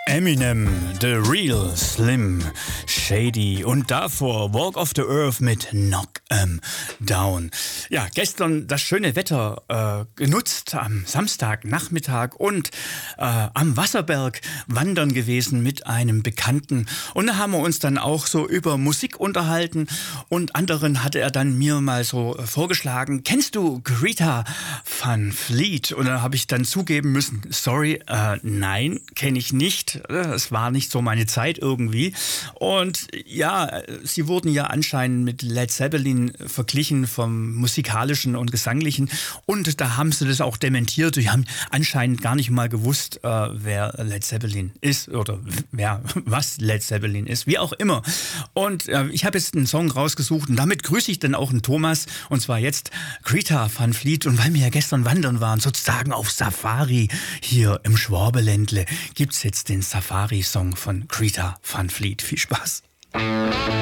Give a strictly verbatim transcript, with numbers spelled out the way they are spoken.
Eminem, The Real Slim Shady und davor Walk of the Earth mit Knock 'em Down. Ja, gestern das schöne Wetter äh, genutzt am Samstagnachmittag und äh, am Wasserberg wandern gewesen mit einem Bekannten. Und da haben wir uns dann auch so über Musik unterhalten und anderen hatte er dann mir mal so äh, vorgeschlagen, kennst du Greta Van Fleet? Und da habe ich dann zugeben müssen, sorry, äh, nein, kenne ich nicht. Es war nicht so meine Zeit irgendwie. Und ja, sie wurden ja anscheinend mit Led Zeppelin verglichen vom musikalischen und gesanglichen. Und da haben sie das auch dementiert. Sie haben anscheinend gar nicht mal gewusst, äh, wer Led Zeppelin ist oder wer, was Led Zeppelin ist, wie auch immer. Und äh, ich habe jetzt einen Song rausgesucht und damit grüße ich dann auch einen Thomas. Und zwar jetzt Greta Van Fleet. Und weil wir ja gestern wandern waren, sozusagen auf Safari hier im Schwabeländle, gibt es jetzt den Safari-Song von Greta Van Fleet. Viel Spaß.